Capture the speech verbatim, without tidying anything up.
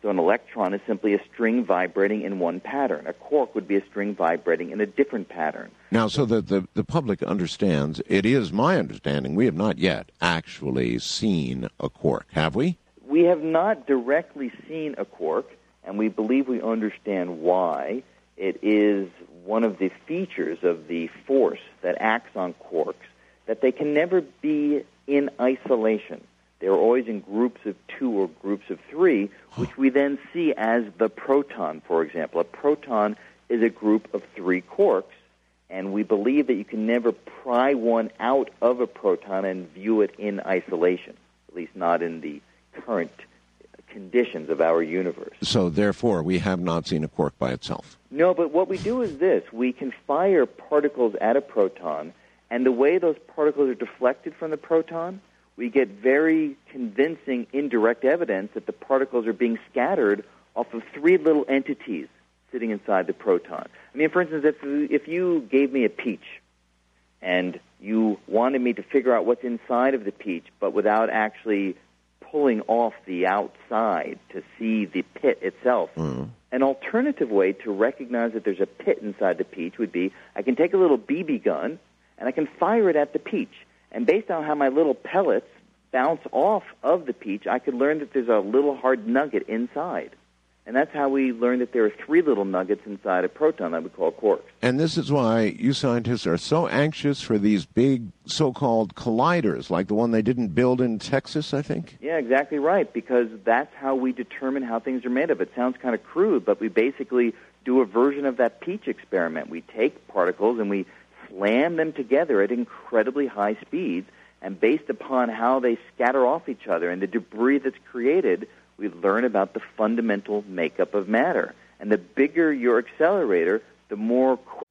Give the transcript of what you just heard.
So an electron is simply a string vibrating in one pattern. A quark would be a string vibrating in a different pattern. Now, so that the, the public understands, it is my understanding, we have not yet actually seen a quark, have we? We have not directly seen a quark, and we believe we understand why. It is one of the features of the force that acts on quarks that they can never be in isolation. They're always in groups of two or groups of three, which we then see as the proton, for example. A proton is a group of three quarks, and we believe that you can never pry one out of a proton and view it in isolation, at least not in the current conditions of our universe. So, therefore, we have not seen a quark by itself. No, but what we do is this. We can fire particles at a proton, and the way those particles are deflected from the proton, we get very convincing indirect evidence that the particles are being scattered off of three little entities sitting inside the proton. I mean, for instance, if, if you gave me a peach and you wanted me to figure out what's inside of the peach, but without actually pulling off the outside to see the pit itself, mm. an alternative way to recognize that there's a pit inside the peach would be I can take a little B B gun and I can fire it at the peach. And based on how my little pellets bounce off of the peach, I could learn that there's a little hard nugget inside. And that's how we learned that there are three little nuggets inside a proton that we call quarks. And this is why you scientists are so anxious for these big so-called colliders, like the one they didn't build in Texas, I think? Yeah, exactly right, because that's how we determine how things are made of. It sounds kind of crude, but we basically do a version of that peach experiment. We take particles and we slam them together at incredibly high speeds, and based upon how they scatter off each other and the debris that's created, we learn about the fundamental makeup of matter. And the bigger your accelerator, the more